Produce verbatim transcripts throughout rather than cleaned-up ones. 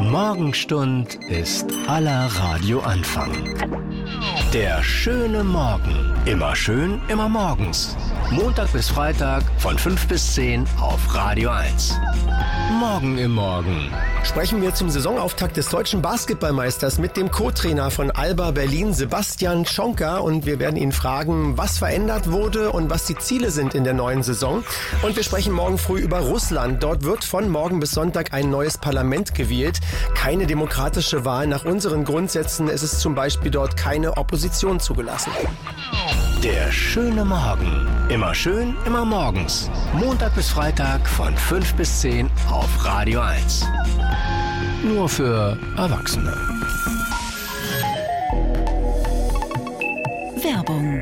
Morgenstund ist aller Radioanfang. Der schöne Morgen. Immer schön, immer morgens. Montag bis Freitag von fünf bis zehn auf Radio eins. Morgen im Morgen. Sprechen wir zum Saisonauftakt des deutschen Basketballmeisters mit dem Co-Trainer von Alba Berlin, Sebastian Tschonka. Und wir werden ihn fragen, was verändert wurde und was die Ziele sind in der neuen Saison. Und wir sprechen morgen früh über Russland. Dort wird von morgen bis Sonntag ein neues Parlament gewählt. Keine demokratische Wahl. Nach unseren Grundsätzen ist es zum Beispiel dort keine Opposition zugelassen. Der schöne Morgen. Immer schön, immer morgens. Montag bis Freitag von fünf bis zehn auf Radio eins. Nur für Erwachsene. Werbung.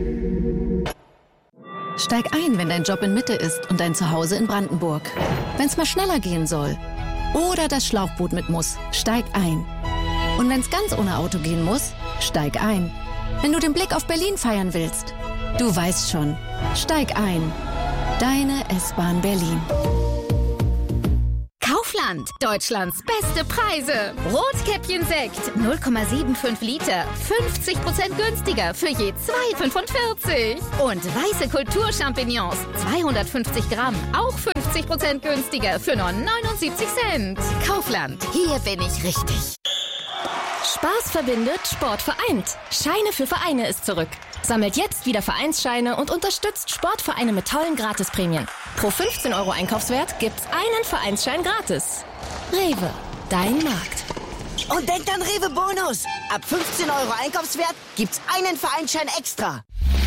Steig ein, wenn dein Job in Mitte ist und dein Zuhause in Brandenburg. Wenn's mal schneller gehen soll oder das Schlauchboot mit muss, steig ein. Und wenn's ganz ohne Auto gehen muss, steig ein. Wenn du den Blick auf Berlin feiern willst, du weißt schon, steig ein. Deine S-Bahn Berlin. Kaufland, Deutschlands beste Preise. Rotkäppchen-Sekt, null Komma fünfundsiebzig Liter, fünfzig Prozent günstiger für je zwei Komma fünfundvierzig. Und weiße Kulturchampignons, zweihundertfünfzig Gramm, auch fünfzig Prozent günstiger für nur neunundsiebzig Cent. Kaufland, hier bin ich richtig. Spaß verbindet, Sport vereint. Scheine für Vereine ist zurück. Sammelt jetzt wieder Vereinsscheine und unterstützt Sportvereine mit tollen Gratisprämien. Pro fünfzehn Euro Einkaufswert gibt's einen Vereinsschein gratis. Rewe, dein Markt. Und denkt an Rewe Bonus. Ab fünfzehn Euro Einkaufswert gibt's einen Vereinsschein extra.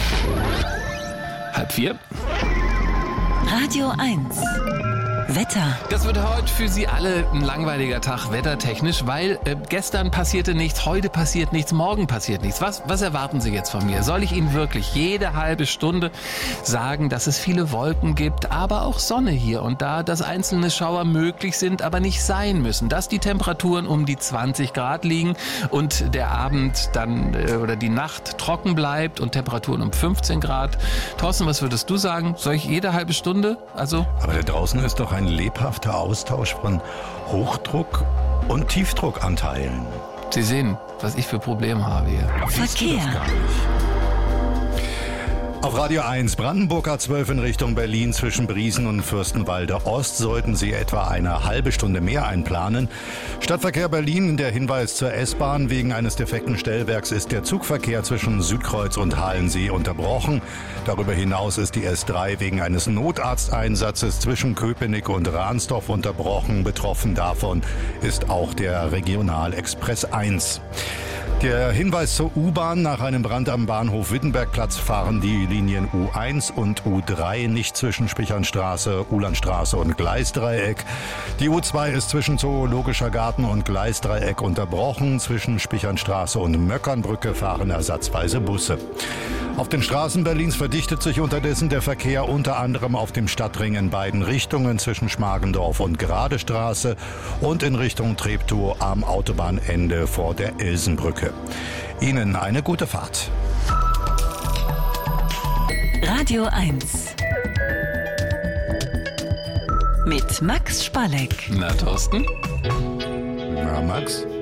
Halb vier. Radio eins. Wetter. Das wird heute für Sie alle ein langweiliger Tag wettertechnisch, weil äh, gestern passierte nichts, heute passiert nichts, morgen passiert nichts. Was, was erwarten Sie jetzt von mir? Soll ich Ihnen wirklich jede halbe Stunde sagen, dass es viele Wolken gibt, aber auch Sonne hier und da, dass einzelne Schauer möglich sind, aber nicht sein müssen, dass die Temperaturen um die zwanzig Grad liegen und der Abend dann äh, oder die Nacht trocken bleibt und Temperaturen um fünfzehn Grad. Thorsten, was würdest du sagen? Soll ich jede halbe Stunde? Also? Aber da draußen ist doch ein lebhafter Austausch von Hochdruck- und Tiefdruckanteilen. Sie sehen, was ich für Probleme habe hier. Verkehr. Auf Radio eins, Brandenburg A zwölf in Richtung Berlin zwischen Briesen und Fürstenwalde Ost sollten Sie etwa eine halbe Stunde mehr einplanen. Stadtverkehr Berlin, der Hinweis zur S-Bahn. Wegen eines defekten Stellwerks ist der Zugverkehr zwischen Südkreuz und Halensee unterbrochen. Darüber hinaus ist die S drei wegen eines Notarzteinsatzes zwischen Köpenick und Ransdorf unterbrochen. Betroffen davon ist auch der Regionalexpress eins. Der Hinweis zur U-Bahn: Nach einem Brand am Bahnhof Wittenbergplatz fahren die Linien U eins und U drei nicht zwischen Spichernstraße, Ulandstraße und Gleisdreieck. Die U zwei ist zwischen Zoologischer Garten und Gleisdreieck unterbrochen. Zwischen Spichernstraße und Möckernbrücke fahren ersatzweise Busse. Auf den Straßen Berlins verdichtet sich unterdessen der Verkehr unter anderem auf dem Stadtring in beiden Richtungen zwischen Schmargendorf und Geradestraße und in Richtung Treptow am Autobahnende vor der Ilsenbrücke. Ihnen eine gute Fahrt. Radio eins. Mit Max Spalleck. Na, Thorsten? Na, Max?